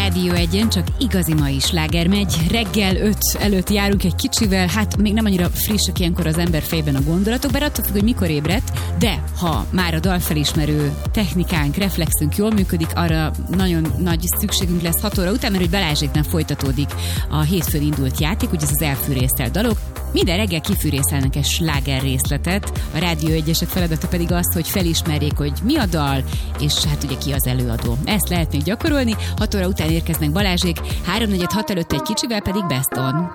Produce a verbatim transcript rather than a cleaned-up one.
Rádió egyen csak igazi mai sláger megy. Reggel öt előtt járunk egy kicsivel, hát még nem annyira frissek ilyenkor az ember fejben a gondolatok, bár attól függ, hogy mikor ébredt, de ha már a dalfelismerő technikánk, reflexünk jól működik, arra nagyon nagy szükségünk lesz hat óra után, mert hogy Balázséknál folytatódik a hétfőn indult játék, ugye ez az elfűrészelt dalok. Minden reggel kifűrészelnek egy sláger részletet, a Rádió egyesek feladata pedig az, hogy felismerjék, hogy mi a dal, és hát ugye ki az előadó. Ezt lehet még gyakorolni, hat óra után érkeznek Balázsék, háromnegyed hat előtt egy kicsivel pedig Best On.